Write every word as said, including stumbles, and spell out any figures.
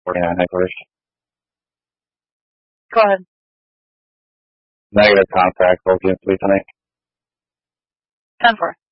forty-nine first. Go ahead. Negative contact, both units, please, tonight. ten four.